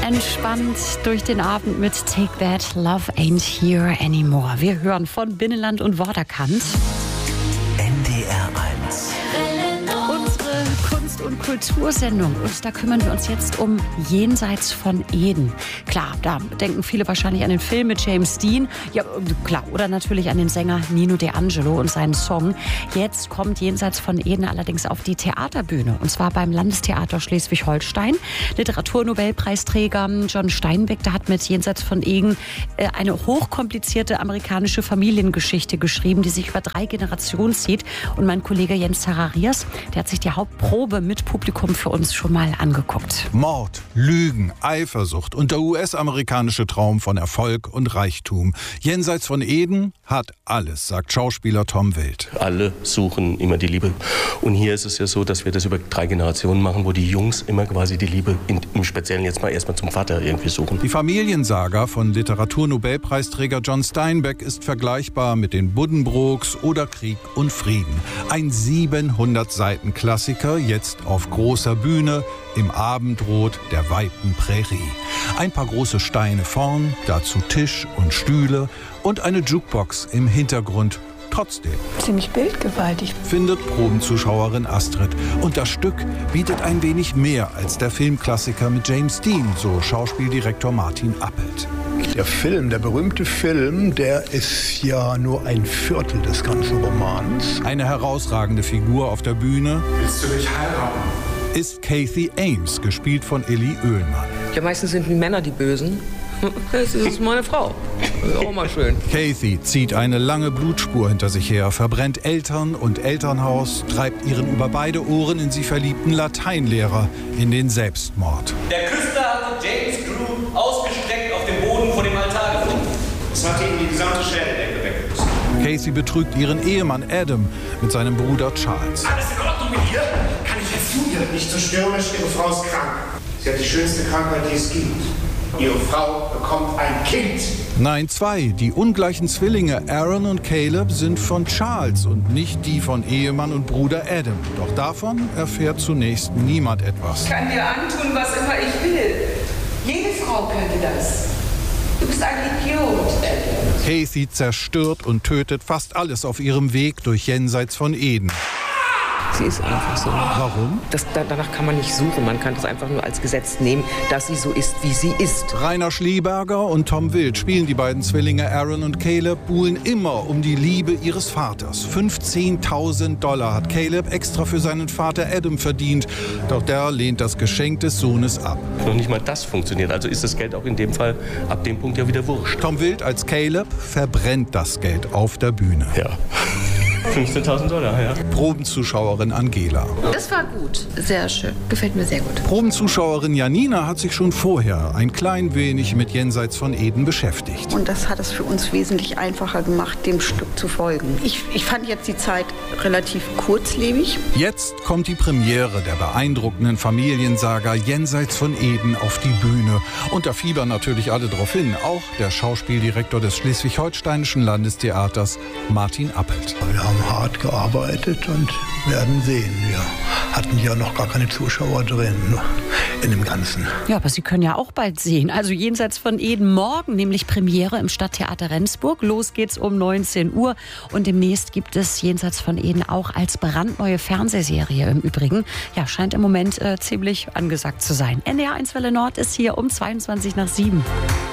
entspannt durch den Abend mit Take That, Love Ain't Here Anymore. Wir hören von Binnenland und Vorderkant. NDR 1. Unsere Kunst- und Kultursendung. Und da kümmern wir uns jetzt um Jenseits von Eden. Klar, da denken viele wahrscheinlich an den Film mit James Dean. Ja, klar. Oder natürlich an den Sänger Nino D'Angelo und seinen Song. Jetzt kommt Jenseits von Eden allerdings auf die Theaterbühne. Und zwar beim Landestheater Schleswig-Holstein. Literaturnobelpreisträger John Steinbeck, der hat mit Jenseits von Eden eine hochkomplizierte amerikanische Familiengeschichte geschrieben, die sich über 3 Generationen zieht. Und mein Kollege Jens Zacharias, der hat sich die Hauptprobe mit Publikum für uns schon mal angeguckt. Mord, Lügen, Eifersucht und der US-amerikanische Traum von Erfolg und Reichtum. Jenseits von Eden hat alles, sagt Schauspieler Tom Wild. Alle suchen immer die Liebe. Und hier ist es ja so, dass wir das über 3 Generationen machen, wo die Jungs immer quasi die Liebe im Speziellen jetzt mal erstmal zum Vater irgendwie suchen. Die Familiensaga von Literaturnobelpreisträger John Steinbeck ist vergleichbar mit den Buddenbrooks oder Krieg und Frieden. Ein 700 Seiten Klassiker, jetzt auf großer Bühne im Abendrot der weiten Prärie. Ein paar große Steine vorn, dazu Tisch und Stühle und eine Jukebox im Hintergrund. Trotzdem ziemlich bildgewaltig, findet Probenzuschauerin Astrid. Und das Stück bietet ein wenig mehr als der Filmklassiker mit James Dean, so Schauspieldirektor Martin Appelt. Der Film, der berühmte Film, der ist ja nur ein Viertel des ganzen Romans. Eine herausragende Figur auf der Bühne. Willst du mich heiraten? Ist Kathy Ames, gespielt von Elli Oehlmann. Ja, meistens sind die Männer die Bösen. Das ist meine Frau. Das ist auch mal schön. Kathy zieht eine lange Blutspur hinter sich her, verbrennt Eltern und Elternhaus, treibt ihren über beide Ohren in sie verliebten Lateinlehrer in den Selbstmord. Der Küster hatte James Grew ausgestreckt auf dem Boden vor dem Altar gefunden. Es hatte ihm die gesamte Schädeldecke weggerissen. Casey betrügt ihren Ehemann Adam mit seinem Bruder Charles. Alles in Ordnung mit ihr? Kann ich jetzt tun? Nicht so stürmisch, Ihre Frau ist krank. Sie hat die schönste Krankheit, die es gibt. Ihre Frau bekommt ein Kind. Nein, 2. Die ungleichen Zwillinge Aaron und Caleb sind von Charles und nicht die von Ehemann und Bruder Adam. Doch davon erfährt zunächst niemand etwas. Ich kann dir antun, was immer ich will. Jede Frau könnte das. Du bist ein Idiot, Adam. Kathy zerstört und tötet fast alles auf ihrem Weg durch Jenseits von Eden. Sie ist einfach so. Warum? Danach kann man nicht suchen. Man kann das einfach nur als Gesetz nehmen, dass sie so ist, wie sie ist. Rainer Schlieberger und Tom Wild spielen die beiden Zwillinge Aaron und Caleb, buhlen immer um die Liebe ihres Vaters. $15.000 hat Caleb extra für seinen Vater Adam verdient. Doch der lehnt das Geschenk des Sohnes ab. Noch nicht mal das funktioniert. Also ist das Geld auch in dem Fall ab dem Punkt ja wieder wurscht. Tom Wild als Caleb verbrennt das Geld auf der Bühne. Ja. $15.000, ja. Probenzuschauerin Angela. Das war gut. Sehr schön. Gefällt mir sehr gut. Probenzuschauerin Janina hat sich schon vorher ein klein wenig mit Jenseits von Eden beschäftigt. Und das hat es für uns wesentlich einfacher gemacht, dem Stück zu folgen. Ich fand jetzt die Zeit relativ kurzlebig. Jetzt kommt die Premiere der beeindruckenden Familiensaga Jenseits von Eden auf die Bühne. Und da fiebern natürlich alle drauf hin. Auch der Schauspieldirektor des Schleswig-Holsteinischen Landestheaters, Martin Appelt. Wir haben hart gearbeitet und werden sehen. Wir hatten ja noch gar keine Zuschauer drin in dem Ganzen. Ja, aber Sie können ja auch bald sehen. Also Jenseits von Eden morgen, nämlich Premiere im Stadttheater Rendsburg. Los geht's um 19 Uhr. Und demnächst gibt es Jenseits von Eden auch als brandneue Fernsehserie im Übrigen. Ja, scheint im Moment ziemlich angesagt zu sein. NDR 1 Welle Nord ist hier um 7:22.